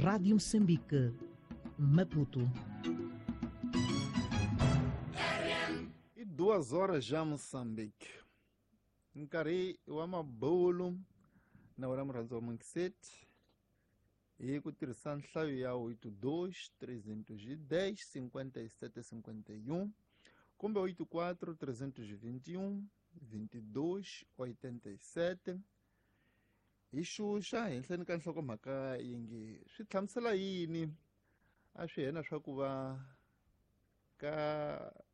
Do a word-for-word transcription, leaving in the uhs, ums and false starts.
Rádio Moçambique, Maputo. E duas horas já Moçambique. Encarei o amabolo na hora mranzo manquisete. E com o terçando saiu a oito dois, trezentos e dez, cinquenta e sete, cinquenta e um. Combo oito quatro, trezentos e vinte e um, vinte e dois, oitenta e sete. E Xuxa, henhleni ka nhlokomhaka yingi swi hlamusela yini a swi hena swa ku va ka